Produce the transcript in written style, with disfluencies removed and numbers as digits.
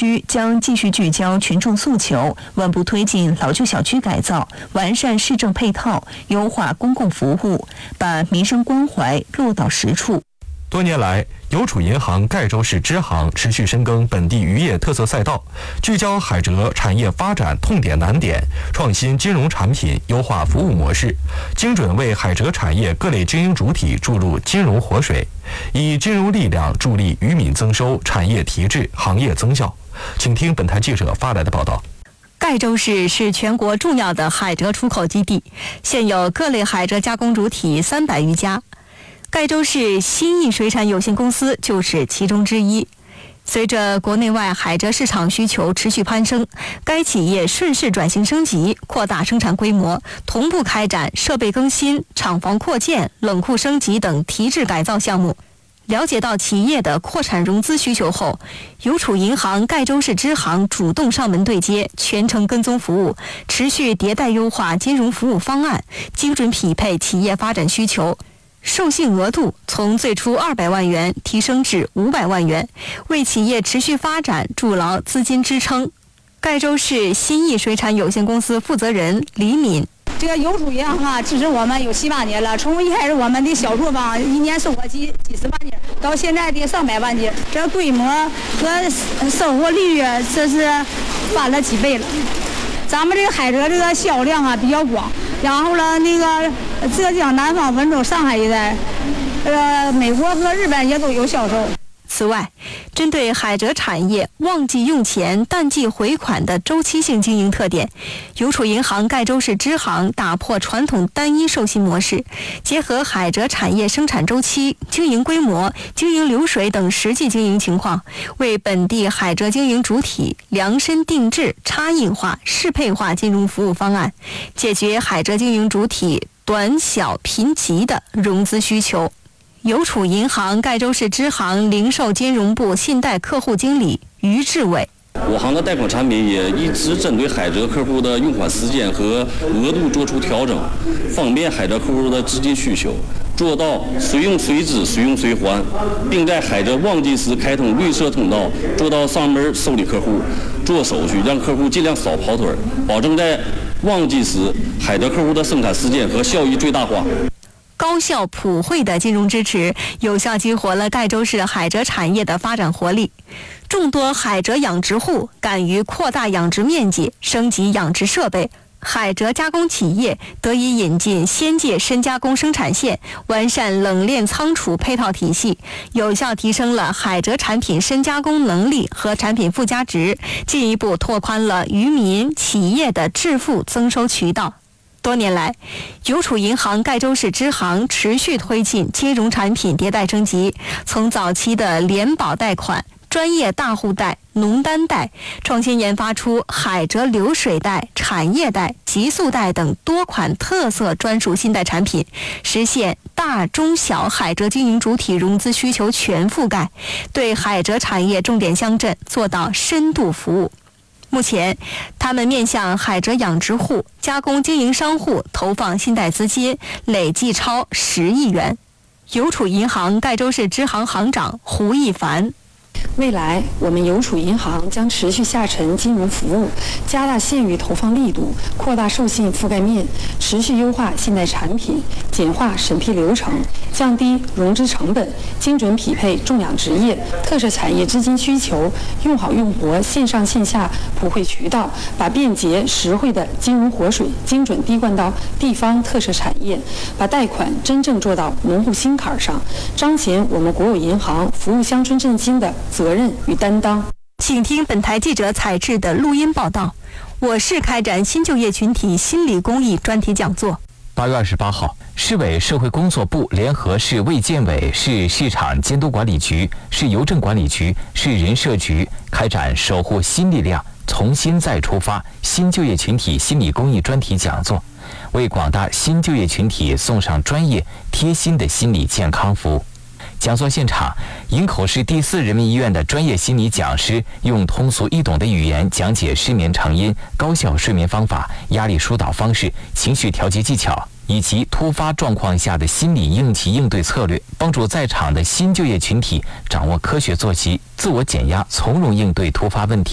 区将继续聚焦群众诉求，稳步推进老旧小区改造，完善市政配套，优化公共服务，把民生关怀落到实处。 多年来，邮储银行盖州市支行持续深耕本地渔业特色赛道，聚焦海蜇产业发展痛点难点，创新金融产品，优化服务模式，精准为海蜇产业各类经营主体注入金融活水，以金融力量助力渔民增收、产业提质、行业增效。请听本台记者发来的报道。 盖州市是全国重要的海蜇出口基地，现有各类海蜇加工主体300余家。盖州市新义水产有限公司就是其中之一。随着国内外海蜇市场需求持续攀升，该企业顺势转型升级，扩大生产规模，同步开展设备更新、厂房扩建、冷库升级等提质改造项目。了解到企业的扩产融资需求后，邮储银行盖州市支行主动上门对接，全程跟踪服务，持续迭代优化金融服务方案，精准匹配企业发展需求。授信额度从最初200万元提升至500万元，为企业持续发展筑牢资金支撑。盖州市新义水产有限公司负责人李敏： 这个邮储银行支持我们有7、8年了，从一开始我们的小作坊一年收获几十万斤，到现在的上百万斤，这规模和收获率这是翻了几倍了。咱们这个海蜇这个销量比较广，然后呢，那个浙江、南方、温州、上海一带，美国和日本也都有销售。 此外，针对海蜇产业旺季用钱、淡季回款的周期性经营特点，邮储银行盖州市支行打破传统单一授信模式，结合海蜇产业生产周期、经营规模、经营流水等实际经营情况，为本地海蜇经营主体量身定制、差异化、适配化金融服务方案，解决海蜇经营主体短小贫瘠的融资需求。邮储银行盖州市支行零售金融部信贷客户经理于志伟： 我行的贷款产品也一直针对海蜇客户的用款时间和额度做出调整，方便海蜇客户的资金需求，做到随用随支、随用随还，并在海蜇旺季时开通绿色通道，做到上门受理客户、做手续，让客户尽量少跑腿，保证在旺季时海蜇客户的生产时间和效益最大化。 高效普惠的金融支持，有效激活了盖州市海蜇产业的发展活力。众多海蜇养殖户敢于扩大养殖面积、升级养殖设备，海蜇加工企业得以引进先界深加工生产线，完善冷链仓储配套体系，有效提升了海蜇产品深加工能力和产品附加值，进一步拓宽了渔民企业的致富增收渠道。多年来，邮储银行盖州市支行持续推进金融产品迭代升级，从早期的联保贷款、专业大户贷、农单贷，创新研发出海蜇流水贷、产业贷、极速贷等多款特色专属信贷产品，实现大中小海蜇经营主体融资需求全覆盖，对海蜇产业重点乡镇做到深度服务。目前，他们面向海蜇养殖户、加工经营商户投放信贷资金累计超10亿元。邮储银行盖州市支行行长胡一凡： 未来，我们邮储银行将持续下沉金融服务，加大信誉投放力度，扩大授信覆盖面，持续优化信贷产品，简化审批流程，降低融资成本，精准匹配重养殖业、特色产业资金需求，用好用活线上线下普惠渠道，把便捷实惠的金融活水精准滴灌到地方特色产业，把贷款真正做到农户心坎上，彰显我们国有银行服务乡村振兴的责任与担当。 请听本台记者采制的录音报道。我市开展新就业群体心理公益专题讲座。 8月28号，市委社会工作部联合市卫健委、市市场监督管理局、市邮政管理局、市人社局开展守护新力量，重新再出发新就业群体心理公益专题讲座，为广大新就业群体送上专业贴心的心理健康服务。讲座现场，营口市第4人民医院的专业心理讲师用通俗易懂的语言讲解失眠成因、高效睡眠方法、压力疏导方式、情绪调节技巧以及突发状况下的心理应急应对策略，帮助在场的新就业群体掌握科学作息，自我减压，从容应对突发问题。